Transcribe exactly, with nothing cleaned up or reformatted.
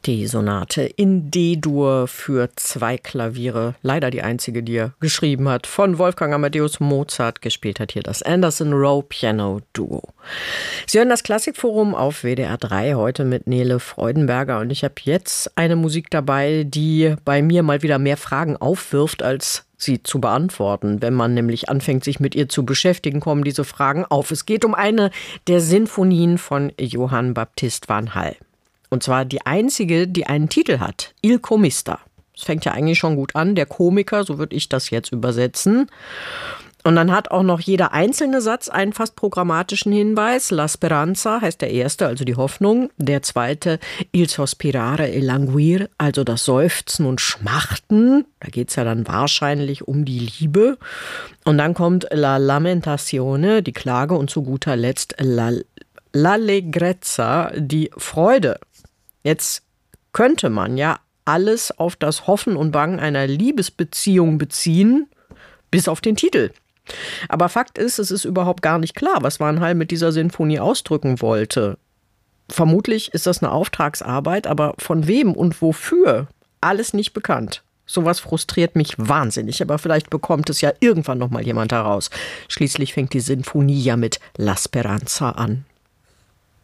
Die Sonate in D-Dur für zwei Klaviere, leider die einzige, die er geschrieben hat, von Wolfgang Amadeus Mozart. Gespielt hat hier das Anderson Row Piano Duo. Sie hören das Klassikforum auf W D R drei, heute mit Nele Freudenberger. Und ich habe jetzt eine Musik dabei, die bei mir mal wieder mehr Fragen aufwirft, als sie zu beantworten. Wenn man nämlich anfängt, sich mit ihr zu beschäftigen, kommen diese Fragen auf. Es geht um eine der Sinfonien von Johann Baptist van Hall. Und zwar die einzige, die einen Titel hat, Il Comista. Das fängt ja eigentlich schon gut an, der Komiker, so würde ich das jetzt übersetzen. Und dann hat auch noch jeder einzelne Satz einen fast programmatischen Hinweis. La Speranza heißt der erste, also die Hoffnung. Der zweite, Il Sospirare e Languir, also das Seufzen und Schmachten. Da geht es ja dann wahrscheinlich um die Liebe. Und dann kommt La Lamentazione, die Klage. Und zu guter Letzt La, L'Allegrezza, die Freude. Jetzt könnte man ja alles auf das Hoffen und Bangen einer Liebesbeziehung beziehen, bis auf den Titel. Aber Fakt ist, es ist überhaupt gar nicht klar, was Van Hall mit dieser Sinfonie ausdrücken wollte. Vermutlich ist das eine Auftragsarbeit, aber von wem und wofür? Alles nicht bekannt. Sowas frustriert mich wahnsinnig, aber vielleicht bekommt es ja irgendwann noch mal jemand heraus. Schließlich fängt die Sinfonie ja mit La Speranza an.